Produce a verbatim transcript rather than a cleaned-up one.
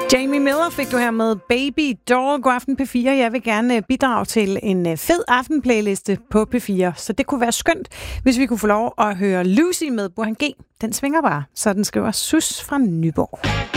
Jamie Miller fik du her med Baby Doll. God aften P fire. Jeg vil gerne bidrage til en fed aftenplayliste på P fire. Så det kunne være skønt, hvis vi kunne få lov at høre Lucy med Burhan G. Den svinger bare, så den skriver Sus fra Nyborg.